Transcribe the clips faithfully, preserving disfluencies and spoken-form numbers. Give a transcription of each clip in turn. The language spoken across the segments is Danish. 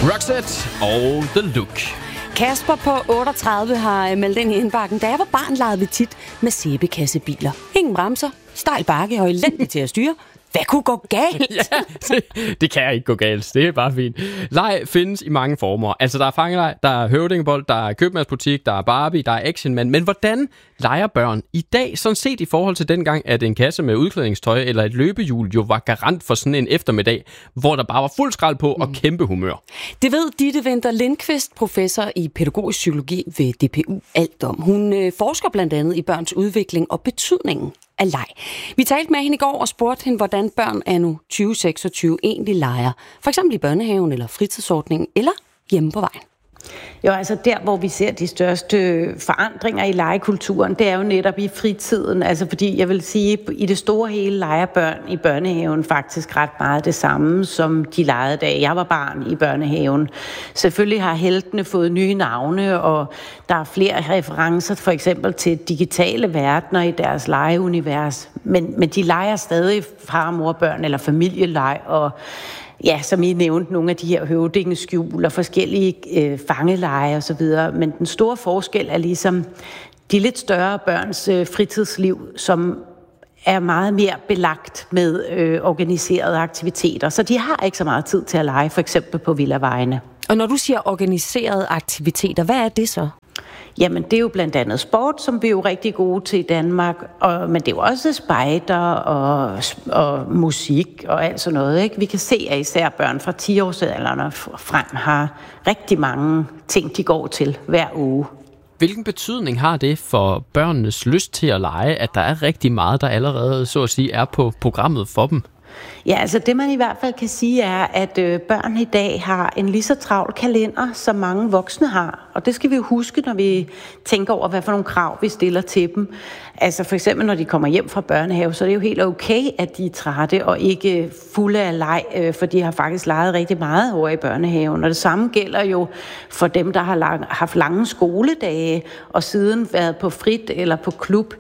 Roxette og The Look. Kasper på otteogtredive har meldt ind i indbakken. Da jeg var barn, legede vi tit med sæbekassebiler. Ingen bremser, stejl bakke og elendigt til at styre. Hvad kunne gå galt? Ja, det, det kan ikke gå galt. Det er bare fint. Leg findes i mange former. Altså, der er fangeleg, der er høvdingebold, der er købmandsbutik, der er Barbie, der er actionmand. Men hvordan leger børn i dag? Sådan set i forhold til dengang, at en kasse med udklædningstøj eller et løbehjul jo var garant for sådan en eftermiddag, hvor der bare var fuld skrald på og kæmpe humør. Det ved Ditte Winther Lindqvist, professor i pædagogisk psykologi ved D P U, alt om. Hun øh, forsker blandt andet i børns udvikling og betydningen af leg. Vi talte med hende i går og spurgte hende, hvordan børn anno tyve seksogtyve egentlig leger. For eksempel i børnehaven eller fritidsordningen eller hjemme på vejen. Jo, altså der, hvor vi ser de største forandringer i legekulturen, det er jo netop i fritiden. Altså fordi, jeg vil sige, i det store hele leger børn i børnehaven faktisk ret meget det samme, som de legede, da jeg var barn i børnehaven. Selvfølgelig har heltene fået nye navne, og der er flere referencer for eksempel til digitale verdener i deres legeunivers. Men, men de leger stadig far, mor, børn eller familieleg, og ja, som I nævnte, nogle af de her høvdingeskjul og forskellige øh, fangeleje og så videre. Men den store forskel er ligesom de lidt større børns øh, fritidsliv, som er meget mere belagt med øh, organiserede aktiviteter. Så de har ikke så meget tid til at lege, for eksempel på villavejene. Og når du siger organiserede aktiviteter, hvad er det så? Jamen, det er jo blandt andet sport, som vi er jo rigtig gode til i Danmark, og, men det er jo også spejder og, og musik og alt sådan noget, ikke? Vi kan se, at især børn fra ti-årsalderen og frem har rigtig mange ting, de går til hver uge. Hvilken betydning har det for børnenes lyst til at lege, at der er rigtig meget, der allerede, så at sige, er på programmet for dem? Ja, altså det man i hvert fald kan sige er, at øh, børn i dag har en lige så travl kalender, som mange voksne har. Og det skal vi jo huske, når vi tænker over, hvad for nogle krav vi stiller til dem. Altså for eksempel, når de kommer hjem fra børnehave, så er det jo helt okay, at de er trætte og ikke fulde af leg, øh, for de har faktisk leget rigtig meget over i børnehaven. Og det samme gælder jo for dem, der har lang, haft lange skoledage og siden været på frit eller på klub.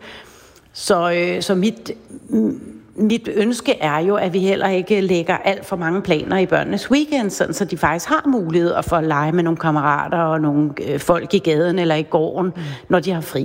Så, øh, så mit... Mm, Mit ønske er jo, at vi heller ikke lægger alt for mange planer i børnenes weekend, sådan, så de faktisk har mulighed for at lege med nogle kammerater og nogle øh, folk i gaden eller i gården, mm. når de har fri.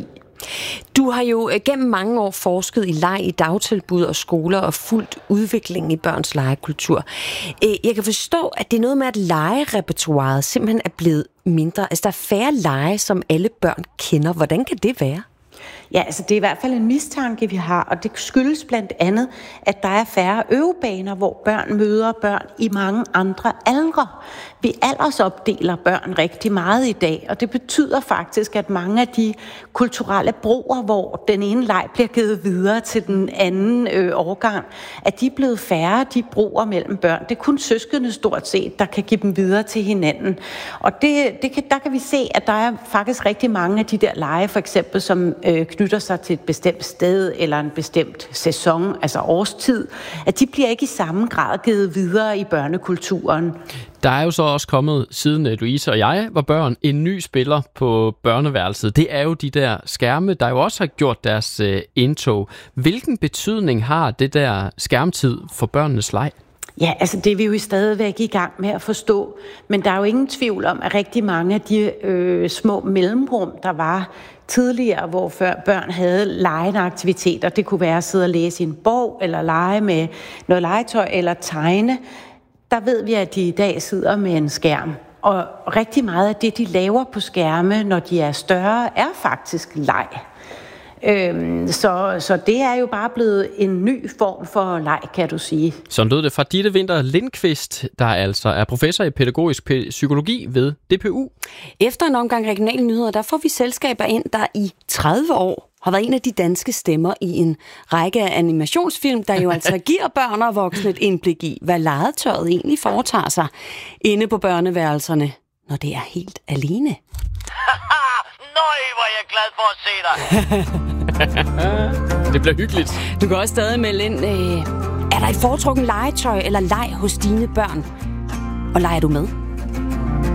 Du har jo gennem mange år forsket i leg i dagtilbud og skoler og fulgt udviklingen i børns legekultur. Jeg kan forstå, at det er noget med, at legerepertoiret simpelthen er blevet mindre. Altså der er færre lege, som alle børn kender. Hvordan kan det være? Ja, altså det er i hvert fald en mistanke, vi har, og det skyldes blandt andet, at der er færre øvebaner, hvor børn møder børn i mange andre aldre. Vi aldersopdeler børn rigtig meget i dag, og det betyder faktisk, at mange af de kulturelle broer, hvor den ene leg bliver givet videre til den anden øh, årgang, at de er blevet færre, de broer mellem børn. Det er kun søskende stort set, der kan give dem videre til hinanden. Og det, det kan, der kan vi se, at der er faktisk rigtig mange af de der lege, for eksempel, som øh, knytter sig til et bestemt sted eller en bestemt sæson, altså årstid, at de bliver ikke i samme grad givet videre i børnekulturen. Der er jo så også kommet, siden Louise og jeg var børn, en ny spiller på børneværelset. Det er jo de der skærme, der jo også har gjort deres øh, indtog. Hvilken betydning har det der skærmtid for børnenes leg? Ja, altså det er vi jo stadigvæk i gang med at forstå, men der er jo ingen tvivl om, at rigtig mange af de øh, små mellemrum, der var tidligere, hvor før børn havde legende aktiviteter, det kunne være at sidde og læse en bog, eller lege med noget legetøj, eller tegne, der ved vi, at de i dag sidder med en skærm. Og rigtig meget af det, de laver på skærme, når de er større, er faktisk leg. Øhm, så, så det er jo bare blevet en ny form for leg, kan du sige. Sådan lød det fra Ditte Winther Lindqvist, der altså er professor i pædagogisk psykologi ved D P U. Efter en omgang regionale nyheder, der får vi selskaber ind, der i tredive år har været en af de danske stemmer i en række af animationsfilm, der jo altså giver børn og voksne et indblik i, hvad legetøjet egentlig foretager sig inde på børneværelserne, når det er helt alene. Nøj, hvor er jeg glad for at se dig. Det bliver hyggeligt. Du kan også stadig melde ind, øh, er der et foretrukken legetøj eller leg hos dine børn? Og leger du med?